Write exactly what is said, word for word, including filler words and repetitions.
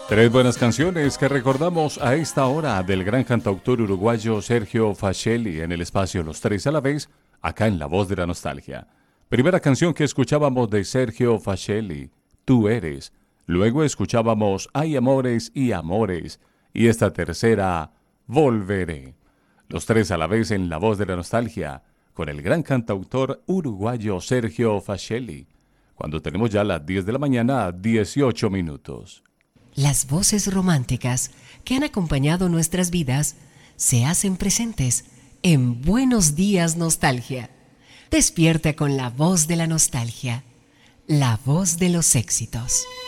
Tres buenas canciones que recordamos a esta hora del gran cantautor uruguayo Sergio Facelli en el espacio Los Tres a la Vez, acá en La Voz de la Nostalgia. Primera canción que escuchábamos de Sergio Facelli, Tú eres. Luego escuchábamos Hay amores y amores. Y esta tercera, Volveré. Los tres a la vez en La Voz de la Nostalgia, con el gran cantautor uruguayo Sergio Facelli. Cuando tenemos ya las diez de la mañana, dieciocho minutos. Las voces románticas que han acompañado nuestras vidas se hacen presentes en Buenos Días Nostalgia. Despierta con la voz de la nostalgia, la voz de los éxitos.